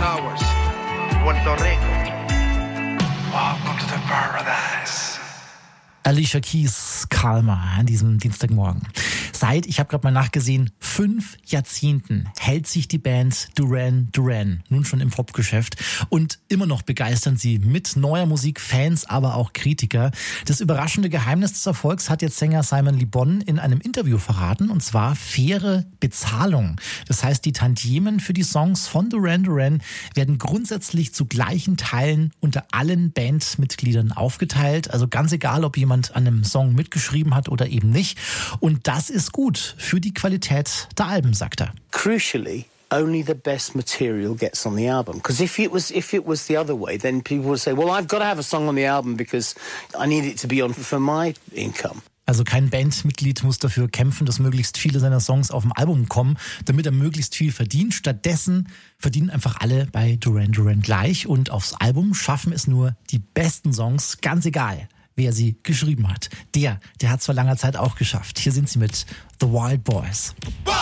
Towers, Puerto Rico. Welcome to the paradise. Alicia Keys, Calmer an diesem Dienstagmorgen. Seit, ich habe gerade mal nachgesehen, 5 Jahrzehnten hält sich die Band Duran Duran nun schon im Popgeschäft und immer noch begeistern sie mit neuer Musik Fans, aber auch Kritiker. Das überraschende Geheimnis des Erfolgs hat jetzt Sänger Simon Le Bon in einem Interview verraten, und zwar faire Bezahlung. Das heißt, die Tantiemen für die Songs von Duran Duran werden grundsätzlich zu gleichen Teilen unter allen Bandmitgliedern aufgeteilt. Also ganz egal, ob jemand an einem Song mitgeschrieben hat oder eben nicht. Und das ist gut für die Qualität der Alben, sagt er. Crucially, only the best material gets on the album. Because if it was the other way, then people would say, well, I've got to have a song on the album because I need it to be on for my income. Also kein Bandmitglied muss dafür kämpfen, dass möglichst viele seiner Songs auf dem Album kommen, damit er möglichst viel verdient. Stattdessen verdienen einfach alle bei Duran Duran gleich, und aufs Album schaffen es nur die besten Songs, ganz egal, wer sie geschrieben hat. Der hat es vor langer Zeit auch geschafft. Hier sind sie mit The Wild Boys.